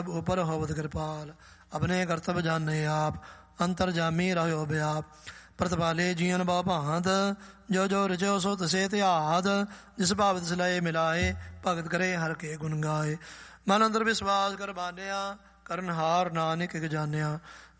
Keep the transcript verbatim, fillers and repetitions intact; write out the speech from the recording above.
ਉਪਰ ਹੋਵਤ ਕਿਰਪਾਲ। ਆਪਣੇ ਕਰਤਬ ਜਾਣੇ ਆਪ, ਅੰਤਰ ਜਾਮੀ ਰਹਿਓ ਬਿਆਪ। ਪ੍ਰਤਪਾਲੇ ਜੀਵਨ ਬਹੁ ਭਾਂਤ, ਜੋ ਜੋ ਰਚਿਓ ਸੋ ਤਸੇ ਧਿਆਤ। ਜਿਸ ਭਾਵ ਤਿਸ ਲਏ ਮਿਲਾਏ, ਭਗਤ ਕਰੇ ਹਰ ਕੇ ਗੁਣ ਗਾਏ। ਮਨ ਅੰਦਰ ਵਿਸ਼ਵਾਸ ਕਰ ਬਾਨਿਆ, ਕਰਨ ਹਾਰ ਨਾਨਕ ਇੱਕ ਜਾਣਿਆ।